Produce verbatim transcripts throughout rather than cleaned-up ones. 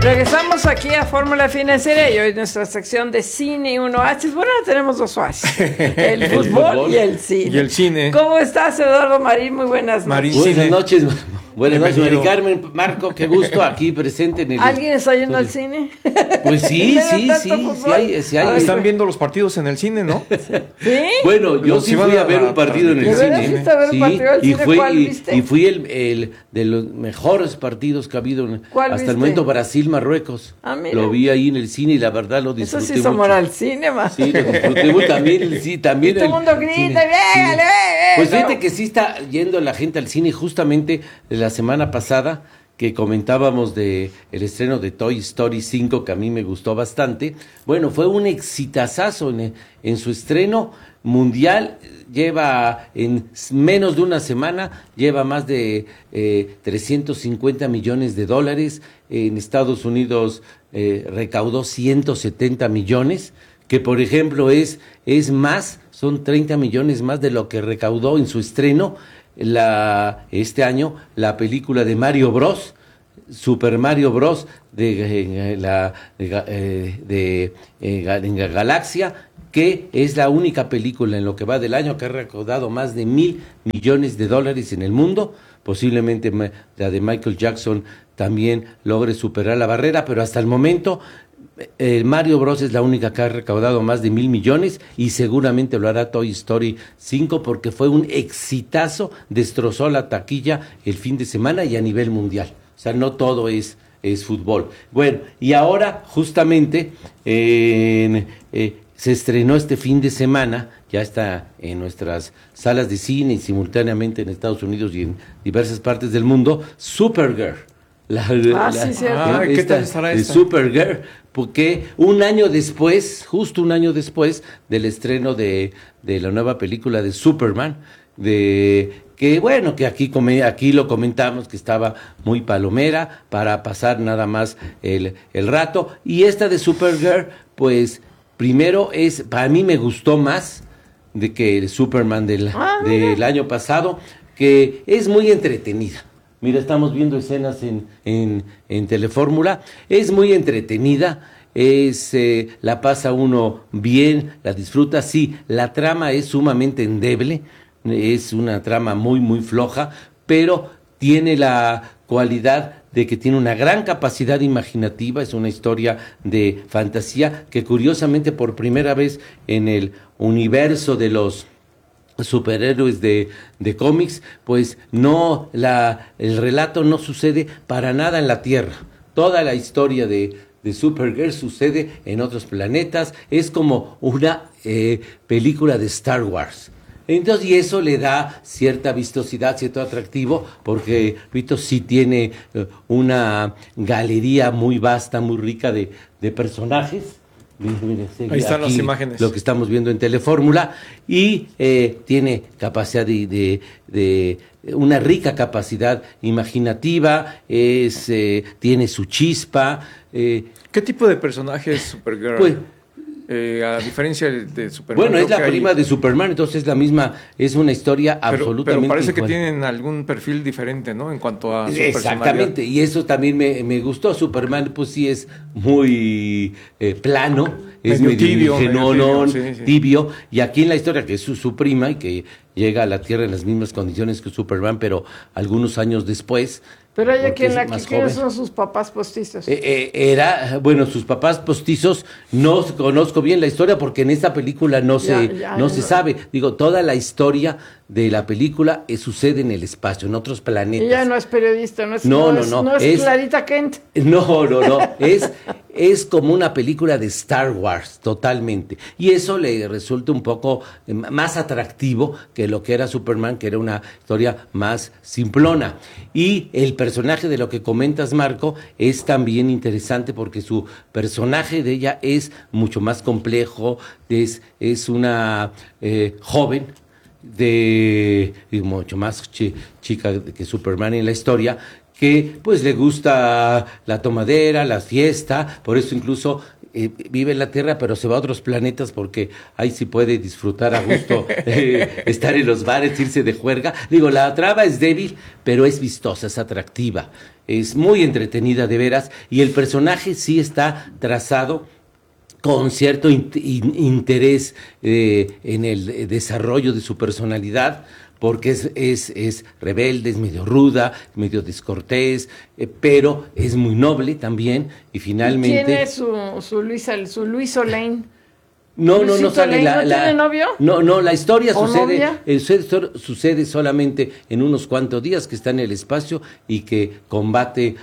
Regresamos aquí a Fórmula Financiera y hoy nuestra sección de cine y uno oasis. Bueno, tenemos dos oasis, el fútbol, el fútbol y el cine. Y el cine. ¿Cómo estás, Eduardo Marín? Muy buenas noches. Marín, buenas noches. Buenas noches, Mari Carmen, Marco, qué gusto aquí presente en el... ¿Alguien está yendo al cine? Pues sí, sí, sí, sí hay, sí hay. Están viendo los partidos en el cine, ¿no? ¿Sí? Bueno, yo sí fui a ver un partido en el cine. ¿Fuiste a ver un partido en el cine? Fui, ¿Cuál y, viste? y fui el, el de los mejores partidos que ha habido hasta viste? el momento, Brasil-Marruecos. Ah, mira. Lo vi ahí en el cine y la verdad lo disfruté Eso sí somos al cine, más. Sí, lo disfruté mucho. También, sí, también. Y todo el mundo grita, ¡véale, sí. Pues fíjate que sí está yendo la gente al cine. Justamente la semana pasada que comentábamos de el estreno de Toy Story cinco, que a mí me gustó bastante. Bueno, fue un exitazazo en, en su estreno mundial. Lleva en menos de una semana, lleva más de eh, trescientos cincuenta millones de dólares. En Estados Unidos eh, recaudó ciento setenta millones, que por ejemplo es, es más, son treinta millones más de lo que recaudó en su estreno la este año la película de Mario Bros, Super Mario Bros de eh, la de, eh, de eh, en Galaxia, que es la única película en lo que va del año que ha recaudado más de mil millones de dólares en el mundo. Posiblemente la de Michael Jackson también logre superar la barrera, pero hasta el momento el Mario Bros es la única que ha recaudado más de mil millones y seguramente lo hará Toy Story cinco porque fue un exitazo, destrozó la taquilla el fin de semana y a nivel mundial. O sea, no todo es, es fútbol. Bueno, y ahora justamente eh, eh, se estrenó este fin de semana, ya está en nuestras salas de cine y simultáneamente en Estados Unidos y en diversas partes del mundo, Supergirl. La, ah, la, sí, sí. Ah, ¿qué tal estará esta? Supergirl, porque un año después, justo un año después del estreno de, de la nueva película de Superman, de que bueno, que aquí come, aquí lo comentamos que estaba muy palomera para pasar nada más el, el rato, y esta de Supergirl, pues primero es, para mí me gustó más de que el Superman del, ah, del año pasado, que es muy entretenida. Mira, estamos viendo escenas en, en, en Telefórmula, es muy entretenida, es eh, la pasa uno bien, la disfruta, sí, la trama es sumamente endeble, es una trama muy, muy floja, pero tiene la cualidad de que tiene una gran capacidad imaginativa, es una historia de fantasía que curiosamente por primera vez en el universo de los superhéroes de, de cómics, pues no, la, el relato no sucede para nada en la Tierra. Toda la historia de, de Supergirl sucede en otros planetas, es como una eh, película de Star Wars. Entonces, y eso le da cierta vistosidad, cierto atractivo, porque Vito sí tiene eh, una galería muy vasta, muy rica de, de personajes. Mire, mire, ahí están las imágenes. Lo que estamos viendo en Telefórmula, y eh, tiene capacidad de, de, de una rica capacidad imaginativa, es eh, tiene su chispa. Eh, ¿Qué tipo de personaje es Supergirl? Pues, Eh, a diferencia de Superman. Bueno, es la hay... prima de Superman, entonces es la misma, es una historia pero, absolutamente Pero parece igual. que tienen algún perfil diferente, ¿no? En cuanto a su Exactamente, personalidad. y eso también me, me gustó. Superman, pues sí es muy eh, plano, es medio, medio tibio, ingenonón, medio tibio, sí, sí. tibio, y aquí en la historia, que es su, su prima y que llega a la Tierra en las mismas condiciones que Superman, pero algunos años después. Pero ella, porque ¿quién la, más ¿quiénes joven. son sus papás postizos? Eh, eh, era, bueno, sus papás postizos, no conozco bien la historia porque en esta película no se, Ya, ya, no ya. se sabe. Digo, toda la historia de la película eh, sucede en el espacio, en otros planetas. Ella no es periodista, no es, No, no, no, es, no, no es, es- Clarita Kent. No, no, no, es, es como una película de Star Wars, totalmente. Y eso le resulta un poco eh, más atractivo que lo que era Superman, que era una historia más simplona. Y el personaje de lo que comentas, Marco, es también interesante porque su personaje de ella es mucho más complejo, es, es una eh, joven, de y mucho más chi, chica que Superman en la historia, que pues le gusta la tomadera, la fiesta, por eso incluso eh, vive en la Tierra, pero se va a otros planetas porque ahí sí puede disfrutar a gusto, eh, estar en los bares, irse de juerga. Digo, la trama es débil, pero es vistosa, es atractiva. es muy entretenida de veras, y el personaje sí está trazado con cierto in- in- interés eh, en el desarrollo de su personalidad, porque es, es, es rebelde, es medio ruda, medio descortés, eh, pero es muy noble también, y finalmente... ¿Quién es su, su Luis, su Luis Olain? No, no, no Luisito sale Lane, la, ¿no la- tiene novio? No, no, la historia ¿O sucede, novia? eh, sucede, sucede solamente en unos cuantos días, que está en el espacio y que combate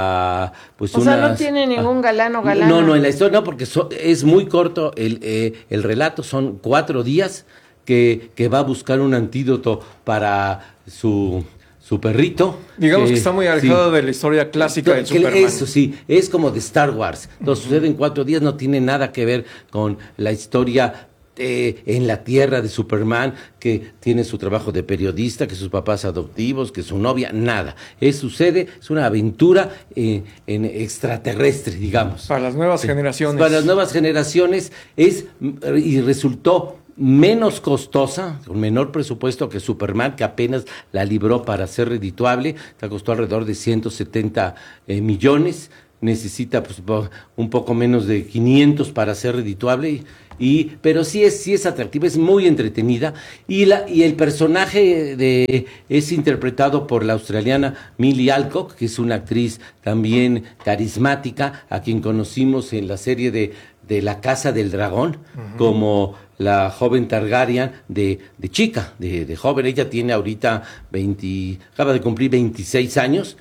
a pues O sea, no unas- tiene ningún a- galán o galana. No, no, en la historia no, porque so- es muy corto el, eh, el relato, son cuatro días que, que va a buscar un antídoto para su, su perrito. Digamos que eh, está muy sí. alejado de la historia clásica de Que Superman. Eso sí, es como de Star Wars. Entonces sucede en cuatro días, no tiene nada que ver con la historia eh, en la tierra de Superman, que tiene su trabajo de periodista, que sus papás adoptivos, que su novia, nada. Es sucede, es una aventura eh, en extraterrestre, digamos. Para las nuevas Sí. generaciones. Para las nuevas generaciones es y resultó menos costosa, con menor presupuesto que Superman, que apenas la libró para ser redituable, que costó alrededor de ciento setenta eh, millones, necesita pues, un poco menos de quinientos para ser redituable, y, y, pero sí es, sí es atractiva, es muy entretenida, y, la, y el personaje de, es interpretado por la australiana Millie Alcock, que es una actriz también carismática, a quien conocimos en la serie de, de La Casa del Dragón, uh-huh. como la joven Targaryen de, de chica, de, de joven. Ella tiene ahorita veinte, acaba de cumplir veintiséis años,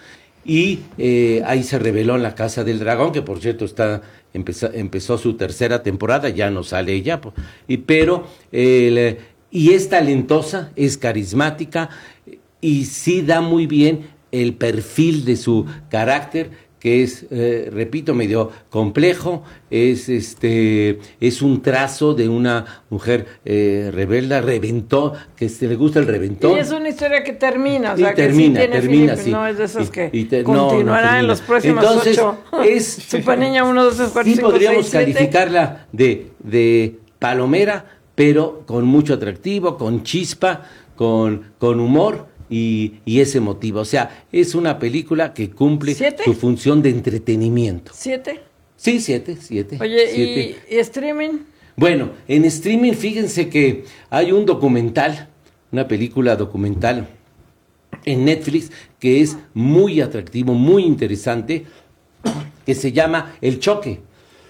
y eh, ahí se reveló en La Casa del Dragón, que por cierto está empezó, empezó su tercera temporada, ya no sale ella, y, pero el, y es talentosa, es carismática, y sí da muy bien el perfil de su carácter, que es, eh, repito, medio complejo, es este es un trazo de una mujer eh, rebelde, reventó, que se le gusta el reventón. Y es una historia que termina, o sea, y termina, que sí tiene termina, fin, sí. no es de esos Y- que y te- continuarán no, no termina. en los próximos Entonces, ocho. es- Super Niña uno, dos, tres, cuatro, Sí cinco, podríamos seis, siete. calificarla de, de palomera, pero con mucho atractivo, con chispa, con, con humor y, y es emotiva. O sea, es una película que cumple ¿Siete? su función de entretenimiento. ¿Siete? Sí, siete, siete. Oye, siete. ¿y, y streaming? Bueno, en streaming fíjense que hay un documental, una película documental en Netflix que es muy atractivo, muy interesante, que se llama El Choque,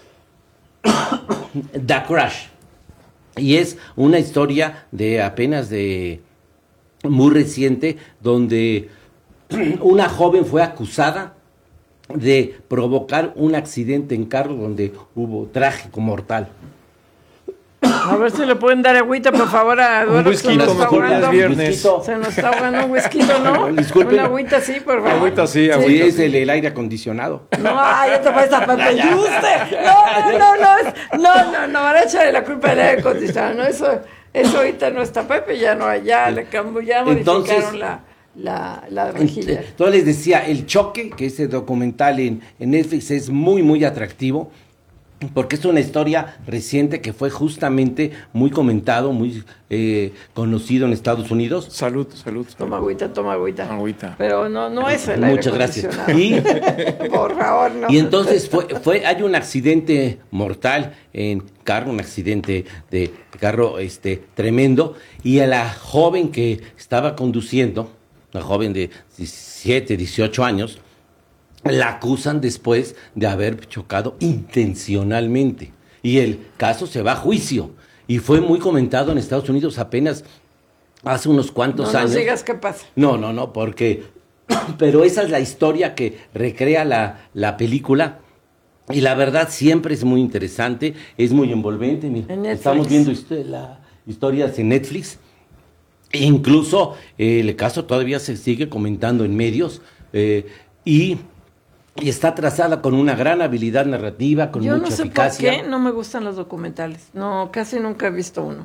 The Crash, y es una historia de apenas de muy reciente, donde una joven fue acusada de provocar un accidente en carro donde hubo trágico mortal. A ver si le pueden dar agüita, por favor, a Un Eduardo. whisky, se nos está mejor ya es ahogando. viernes. Se nos está ahogando un whisky, ¿no? Disculpen. Una agüita, sí, por favor. Agüita sí, Sí, agüita es sí. el, el aire acondicionado. No, ay, ya te fue esa Pepe Yuste. No, no, no, no, es- no, no, no, van a echarle la culpa del aire acondicionado. No, eso, eso ahorita no está Pepe, ya no, ya le cambió, ya Entonces- modificaron la, la, la rejilla. Entonces les decía, El Choque, que ese documental en, en Netflix es muy, muy atractivo, porque es una historia reciente que fue justamente muy comentado, muy eh, conocido en Estados Unidos. Salud, salud. Toma agüita, toma agüita. Agüita. Pero no, no es el aire Muchas gracias. acondicionado. Y, Por favor, no. y entonces fue, fue, hay un accidente mortal en carro, un accidente de carro este, tremendo, y a la joven que estaba conduciendo, una joven de diecisiete, dieciocho años, la acusan después de haber chocado intencionalmente. Y el caso se va a juicio. Y fue muy comentado en Estados Unidos apenas hace unos cuantos No años. nos digas qué pasa. No, no, no, porque... Pero esa es la historia que recrea la, la película. Y la verdad siempre es muy interesante, es muy envolvente. Mira, En Netflix. estamos viendo histo- la, historias en Netflix. E incluso eh, el caso todavía se sigue comentando en medios. eh, y... Y está trazada con una gran habilidad narrativa, con Yo mucha no sé eficacia. por qué no me gustan los documentales. No, casi nunca he visto uno.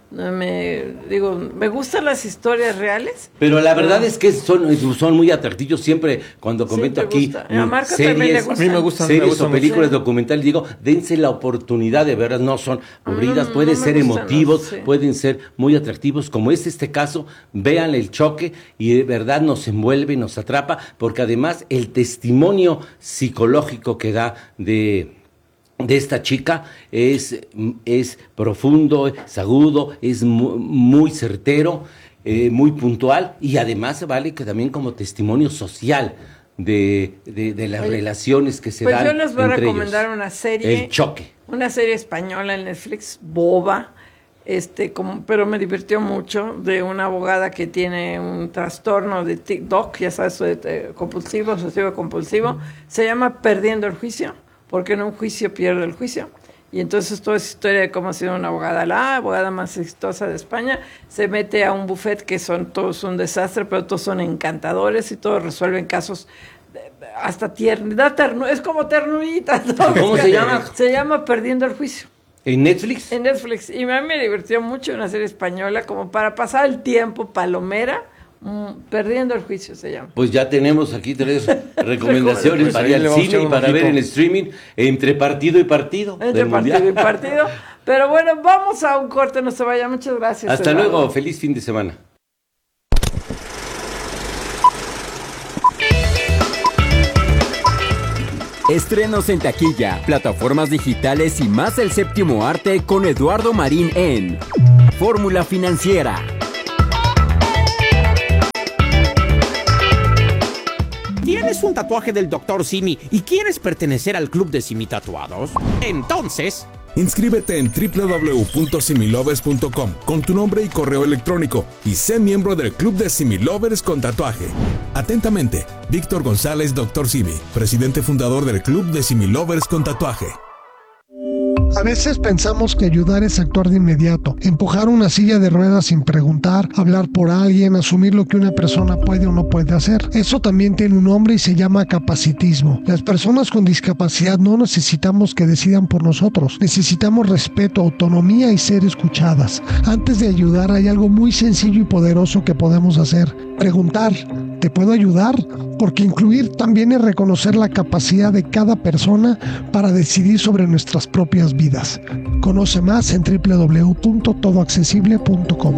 Me, digo, me gustan las historias reales. Pero la verdad es que son, son muy atractivos. Siempre cuando comento Sí, te aquí gusta. A Marco series, también le gustan. A mí me gustan, me series gustan o películas mucho. documentales, digo, dense la oportunidad de verlas. No son aburridas, no, pueden no me ser gustan, emotivos, sí. pueden ser muy atractivos, como es este caso. Vean el choque y de verdad nos envuelve, nos atrapa, porque además el testimonio psicológico que da de... de esta chica es, es profundo, es agudo, es muy, muy certero, eh, muy puntual, y además vale que también como testimonio social de, de, de las Oye, relaciones que se pues dan yo les voy a entre recomendar ellos. una serie. El choque. Una serie española en Netflix, boba, este, como, pero me divirtió mucho, de una abogada que tiene un trastorno de TikTok, ya sabes, de, compulsivo, obsesivo compulsivo, se llama Perdiendo el Juicio, porque en un juicio pierde el juicio. Y entonces toda esa historia de cómo ha sido una abogada, la abogada más exitosa de España, se mete a un buffet que son todos un desastre, pero todos son encantadores y todos resuelven casos de, hasta tierna, ternu, es como ternurita. ¿No? ¿Cómo se llama? Se llama Perdiendo el Juicio. ¿En Netflix? En Netflix. Y a mí me divirtió mucho una serie española, como para pasar el tiempo, palomera, mmm, Perdiendo el Juicio se llama. Pues ya tenemos aquí tres recomendaciones para ir Ahí le al vamos a cine echar y un para ver ojito. en streaming entre partido y partido. Entre del partido Mundial. y partido. Pero bueno, vamos a un corte, no se vaya. Muchas gracias. Hasta Eduardo. luego, feliz fin de semana. Estrenos en taquilla, plataformas digitales y más del séptimo arte con Eduardo Marín en Fórmula Financiera. ¿Tienes un tatuaje del doctor Simi y quieres pertenecer al club de Simi Tatuados? Entonces, inscríbete en doble u doble u doble u punto similovers punto com con tu nombre y correo electrónico y sé miembro del club de Similovers con tatuaje. Atentamente, Víctor González, doctor Simi, presidente fundador del club de Similovers con tatuaje. A veces pensamos que ayudar es actuar de inmediato, empujar una silla de ruedas sin preguntar, hablar por alguien, asumir lo que una persona puede o no puede hacer. Eso también tiene un nombre y se llama capacitismo. Las personas con discapacidad no necesitamos que decidan por nosotros, necesitamos respeto, autonomía y ser escuchadas. Antes de ayudar hay algo muy sencillo y poderoso que podemos hacer: preguntar, ¿te puedo ayudar? Porque incluir también es reconocer la capacidad de cada persona para decidir sobre nuestras propias vidas. Conoce más en doble u doble u doble u punto todo accesible punto com.